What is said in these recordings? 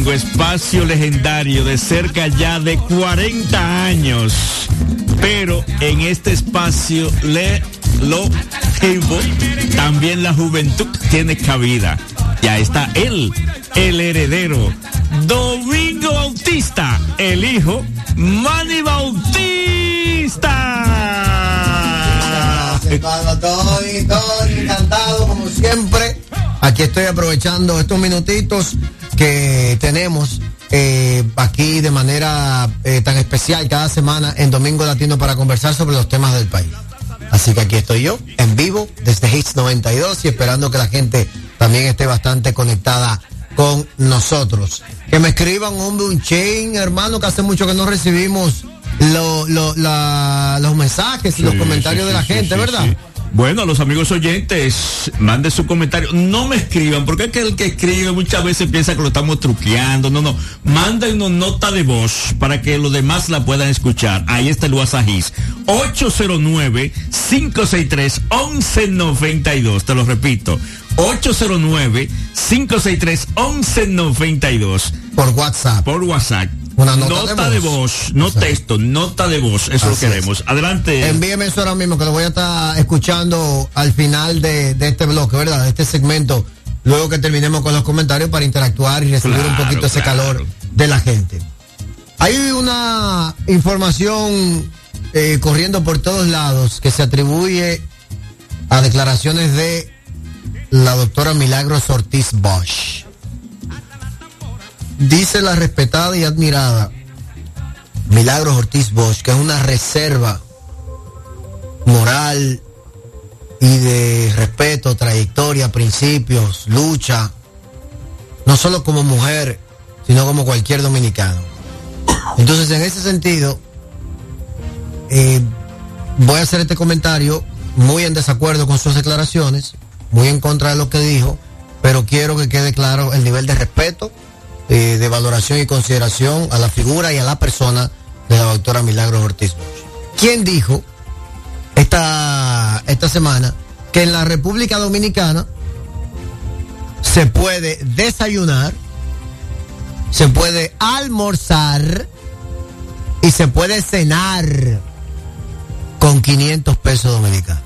domingo, espacio legendario de cerca ya de 40 años. Pero en este espacio también la juventud tiene cabida. Ya está él, el heredero, Domingo Bautista, el hijo, Manny Bautista. Estoy encantado como siempre. Aquí estoy aprovechando estos minutitos que tenemos aquí de manera tan especial cada semana en Domingo Latino para conversar sobre los temas del país. Así que aquí estoy yo, en vivo, desde Hits 92 y esperando que la gente también esté bastante conectada con nosotros. Que me escriban, hombre, un chain, hermano, que hace mucho que no recibimos los mensajes y los comentarios de la gente, ¿verdad? Sí. Bueno, a los amigos oyentes, manden su comentario. No me escriban, porque es que el que escribe muchas veces piensa que lo estamos truqueando. No. Mándenos nota de voz para que los demás la puedan escuchar. Ahí está el WhatsApp 809-563-1192. Te lo repito. 809-563-1192. Por WhatsApp. Por WhatsApp. Una nota de voz, no texto, nota de voz, eso lo queremos. Adelante. Envíeme eso ahora mismo, que lo voy a estar escuchando al final de este bloque, ¿verdad? De este segmento, luego que terminemos con los comentarios para interactuar y recibir un poquito ese calor de la gente. Hay una información corriendo por todos lados que se atribuye a declaraciones de la doctora Milagros Ortiz Bosch. Dice la respetada y admirada Milagros Ortiz Bosch que es una reserva moral y de respeto, trayectoria, principios, lucha, no solo como mujer, sino como cualquier dominicano. Entonces, en ese sentido, voy a hacer este comentario muy en desacuerdo con sus declaraciones, muy en contra de lo que dijo, pero quiero que quede claro el nivel de respeto, de valoración y consideración a la figura y a la persona de la doctora Milagros Ortiz Bosch. ¿Quién dijo esta semana que en la República Dominicana se puede desayunar, se puede almorzar y se puede cenar con 500 pesos dominicanos?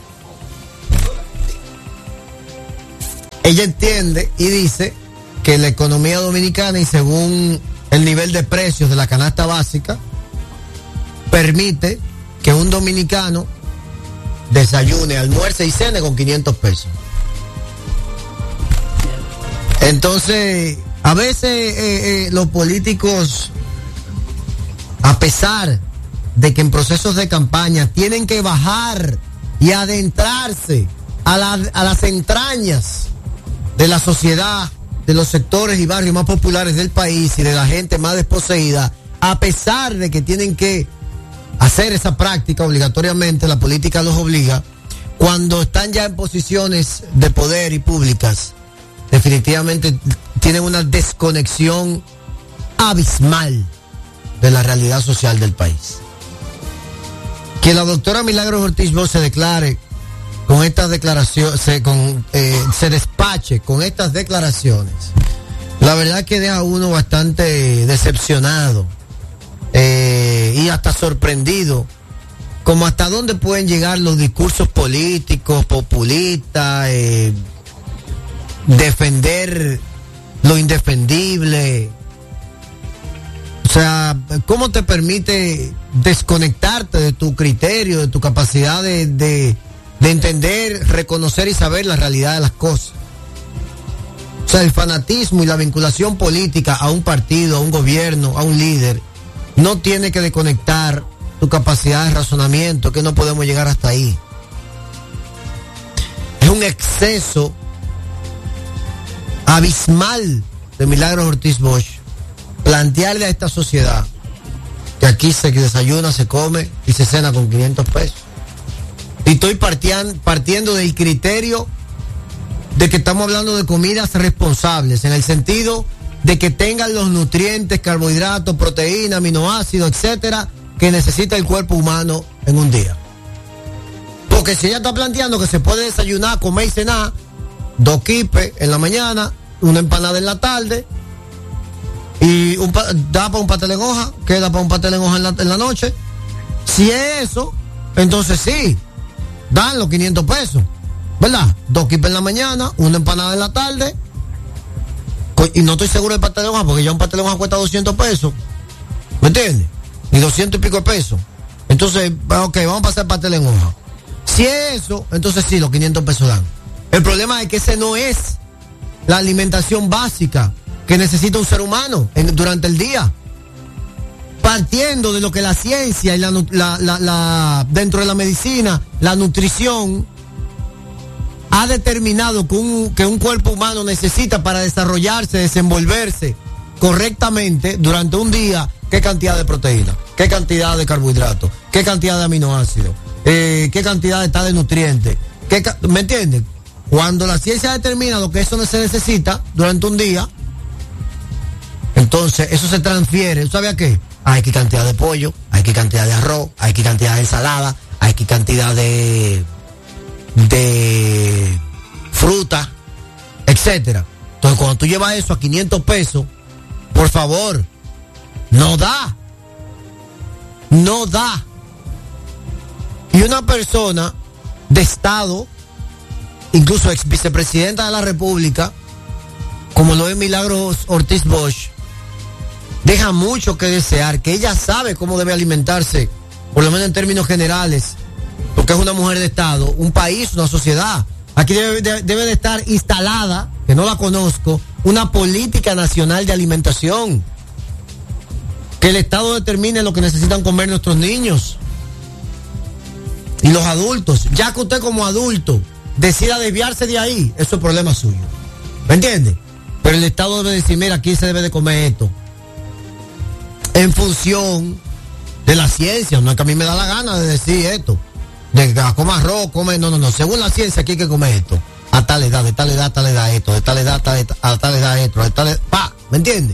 Ella entiende y dice que la economía dominicana, y según el nivel de precios de la canasta básica, permite que un dominicano desayune, almuerce y cene con 500 pesos. Entonces, a veces los políticos, a pesar de que en procesos de campaña tienen que bajar y adentrarse a las entrañas de la sociedad, de los sectores y barrios más populares del país y de la gente más desposeída, a pesar de que tienen que hacer esa práctica obligatoriamente, la política los obliga, cuando están ya en posiciones de poder y públicas, definitivamente tienen una desconexión abismal de la realidad social del país. Que la doctora Milagros Ortiz Bosch se declare con estas declaraciones, se despache con estas declaraciones, la verdad que deja a uno bastante decepcionado y hasta sorprendido, como hasta dónde pueden llegar los discursos políticos, populistas, defender lo indefendible. O sea, ¿cómo te permite desconectarte de tu criterio, de tu capacidad de entender, reconocer y saber la realidad de las cosas? O sea, el fanatismo y la vinculación política a un partido, a un gobierno, a un líder, no tiene que desconectar tu capacidad de razonamiento, que no podemos llegar hasta ahí. Es un exceso abismal de Milagros Ortiz Bosch plantearle a esta sociedad que aquí se desayuna, se come y se cena con 500 pesos. Y estoy partiendo del criterio de que estamos hablando de comidas responsables, en el sentido de que tengan los nutrientes, carbohidratos, proteínas, aminoácidos, etcétera, que necesita el cuerpo humano en un día. Porque si ella está planteando que se puede desayunar, comer y cenar, 2 quipes en la mañana, una empanada en la tarde, Y da para un pastel en hoja, queda para un pastel en hoja en la noche. Si es eso, entonces sí, dan los 500 pesos, ¿verdad? 2 kipes en la mañana, una empanada en la tarde. Y no estoy seguro del pastel en hoja, porque ya un pastel en hoja cuesta 200 pesos. ¿Me entiendes? Y 200 y pico de pesos. Entonces, ok, vamos a pasar pastel en hoja. Si es eso, entonces sí, los 500 pesos dan. El problema es que ese no es la alimentación básica que necesita un ser humano durante el día. Partiendo de lo que la ciencia y dentro de la medicina, la nutrición ha determinado que un cuerpo humano necesita para desarrollarse, desenvolverse correctamente durante un día, qué cantidad de proteína, qué cantidad de carbohidratos, qué cantidad de aminoácidos, qué cantidad de nutrientes, ¿me entienden? Cuando la ciencia determina lo que eso se necesita durante un día, entonces eso se transfiere. ¿Sabe a qué? Hay qué cantidad de pollo, hay qué cantidad de arroz, hay qué cantidad de ensalada, hay qué cantidad de fruta, etcétera. Entonces cuando tú llevas eso a 500 pesos, por favor, no da. Y una persona de Estado, incluso ex vicepresidenta de la República, como lo es Milagros Ortiz Bosch, deja mucho que desear, que ella sabe cómo debe alimentarse, por lo menos en términos generales, porque es una mujer de Estado, un país, una sociedad. Aquí debe de estar instalada, que no la conozco, una política nacional de alimentación. Que el Estado determine lo que necesitan comer nuestros niños y los adultos. Ya que usted como adulto decida desviarse de ahí, eso es problema suyo. ¿Me entiende? Pero el Estado debe decir, mira, aquí se debe de comer esto. En función de la ciencia, no es que a mí me da la gana de decir esto. De que coma arroz, no. Según la ciencia aquí hay que comer esto. A tal edad, de tal edad, a tal edad esto, de tal edad, a tal edad esto, de tal edad, ¿me entiende?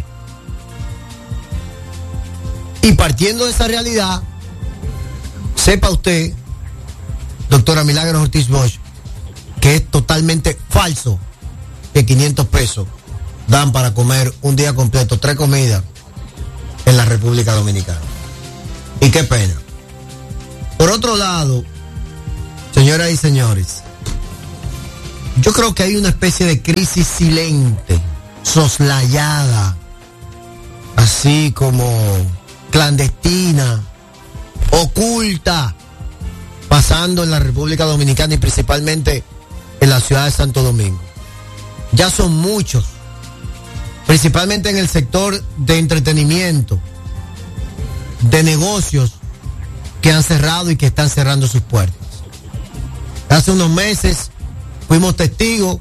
Y partiendo de esa realidad, sepa usted, doctora Milagros Ortiz Bosch, que es totalmente falso que 500 pesos dan para comer un día completo, 3 comidas en la República Dominicana. Y qué pena. Por otro lado, señoras y señores, yo creo que hay una especie de crisis silente, soslayada, así como clandestina, oculta, pasando en la República Dominicana y principalmente en la ciudad de Santo Domingo. Ya son muchos, principalmente en el sector de entretenimiento, de negocios que han cerrado y que están cerrando sus puertas. Hace unos meses fuimos testigos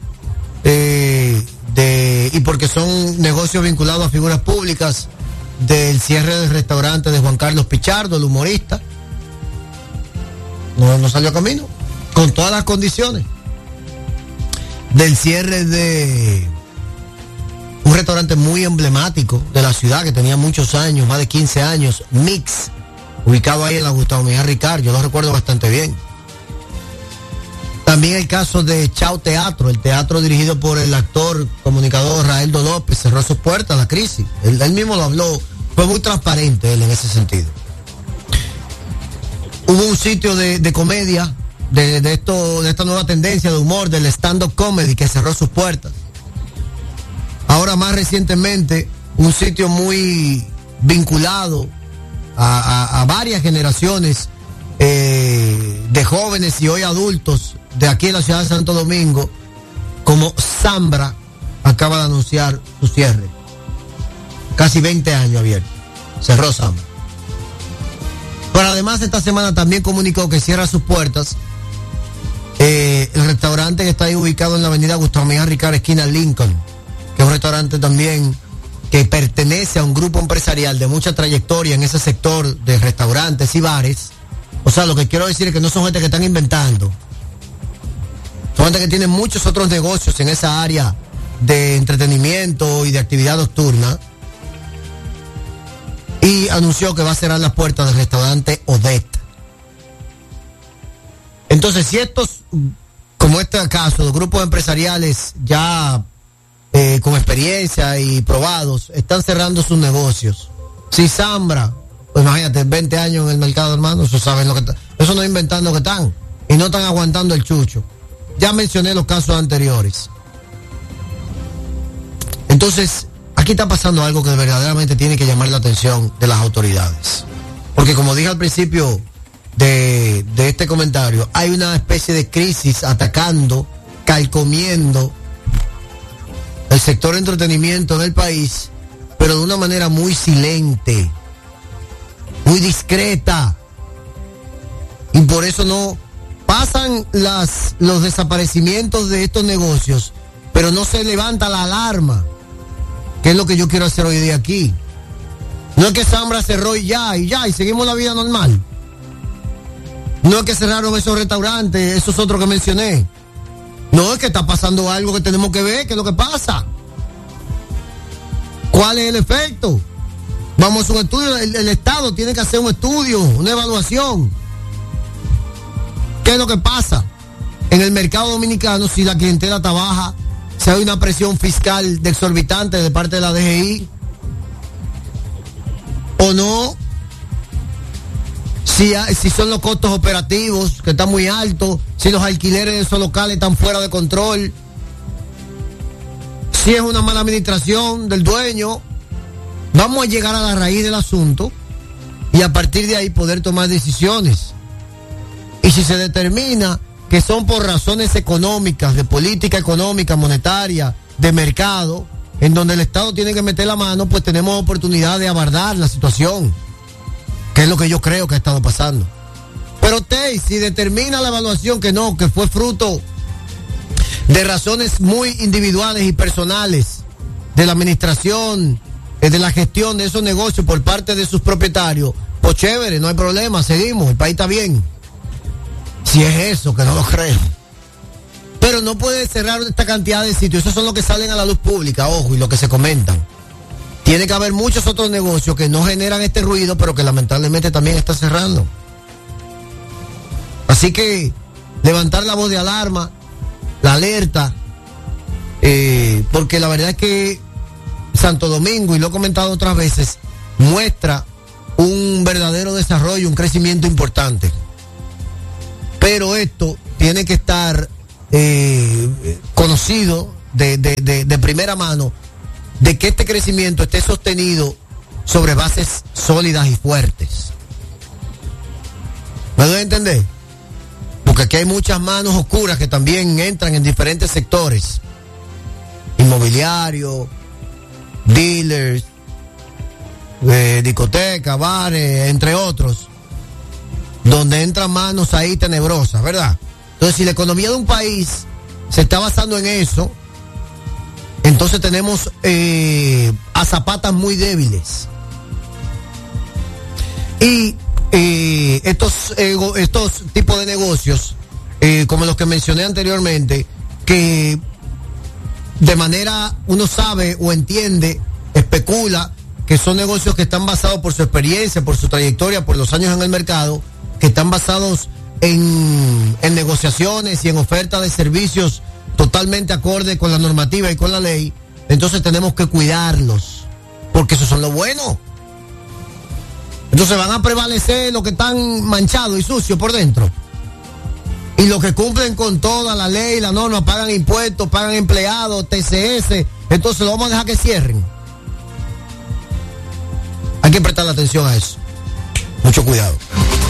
y porque son negocios vinculados a figuras públicas, del cierre del restaurante de Juan Carlos Pichardo, el humorista. No salió a camino, con todas las condiciones. Del cierre de un restaurante muy emblemático de la ciudad, que tenía muchos años, más de 15 años, Mix, ubicado ahí en la Gustavo Mejía Ricard, yo lo recuerdo bastante bien. También el caso de Chao Teatro, el teatro dirigido por el actor, comunicador Raeldo López, cerró sus puertas a la crisis. Él mismo lo habló, fue muy transparente él en ese sentido. Hubo un sitio de comedia, de esta nueva tendencia de humor, del stand-up comedy, que cerró sus puertas. Ahora más recientemente, un sitio muy vinculado a varias generaciones de jóvenes y hoy adultos de aquí en la ciudad de Santo Domingo, como Zambra, acaba de anunciar su cierre. Casi 20 años abierto. Cerró Zambra. Pero además esta semana también comunicó que cierra sus puertas el restaurante que está ahí ubicado en la avenida Gustavo Mejía Ricard, esquina Lincoln, que es un restaurante también que pertenece a un grupo empresarial de mucha trayectoria en ese sector de restaurantes y bares. O sea, lo que quiero decir es que no son gente que están inventando. Son gente que tiene muchos otros negocios en esa área de entretenimiento y de actividad nocturna. Y anunció que va a cerrar las puertas del restaurante Odette. Entonces, si estos, como este caso, los grupos empresariales ya con experiencia y probados, están cerrando sus negocios. Si Zambra, pues imagínate, 20 años en el mercado, hermano, eso saben lo que eso no inventando que están, y no están aguantando el chucho. Ya mencioné los casos anteriores. Entonces, aquí está pasando algo que verdaderamente tiene que llamar la atención de las autoridades. Porque como dije al principio de este comentario, hay una especie de crisis atacando, calcomiendo el sector de entretenimiento del país, pero de una manera muy silente, muy discreta. Y por eso no pasan los desaparecimientos de estos negocios, pero no se levanta la alarma, que es lo que yo quiero hacer hoy día aquí. No es que Zambra cerró y seguimos la vida normal. No es que cerraron esos restaurantes, esos otros que mencioné. No, es que está pasando algo que tenemos que ver, qué es lo que pasa. ¿Cuál es el efecto? Vamos a un estudio, el Estado tiene que hacer un estudio, una evaluación. ¿Qué es lo que pasa en el mercado dominicano si la clientela está baja, si hay una presión fiscal exorbitante de parte de la DGI? ¿O no? Si son los costos operativos que están muy altos, si los alquileres de esos locales están fuera de control, si es una mala administración del dueño. Vamos a llegar a la raíz del asunto y a partir de ahí poder tomar decisiones. Y si se determina que son por razones económicas, de política económica, monetaria, de mercado, en donde el Estado tiene que meter la mano, pues tenemos oportunidad de abordar la situación, que es lo que yo creo que ha estado pasando. Pero si determina la evaluación que no, que fue fruto de razones muy individuales y personales de la administración, de la gestión de esos negocios por parte de sus propietarios, pues chévere, no hay problema, seguimos, el país está bien. Si es eso, que no lo creo. Pero no puede cerrar esta cantidad de sitios, esos son los que salen a la luz pública, ojo, y los que se comentan. Tiene que haber muchos otros negocios que no generan este ruido, pero que lamentablemente también está cerrando. Así que levantar la voz de alarma, la alerta, porque la verdad es que Santo Domingo, y lo he comentado otras veces, muestra un verdadero desarrollo, un crecimiento importante. Pero esto tiene que estar conocido de primera mano, de que este crecimiento esté sostenido sobre bases sólidas y fuertes. ¿Me doy a entender? Porque aquí hay muchas manos oscuras que también entran en diferentes sectores. Inmobiliario, dealers, discotecas, bares, entre otros, donde entran manos ahí tenebrosas, ¿verdad? Entonces, si la economía de un país se está basando en eso, entonces tenemos a zapatas muy débiles. Y estos tipos de negocios, como los que mencioné anteriormente, que de manera uno sabe o entiende, especula, que son negocios que están basados por su experiencia, por su trayectoria, por los años en el mercado, que están basados en negociaciones y en oferta de servicios totalmente acorde con la normativa y con la ley. Entonces tenemos que cuidarlos, porque esos son lo bueno. Entonces van a prevalecer los que están manchados y sucios por dentro, y los que cumplen con toda la ley, la norma, pagan impuestos, pagan empleados, TCS. Entonces lo vamos a dejar que cierren. Hay que prestar atención a eso. Mucho cuidado.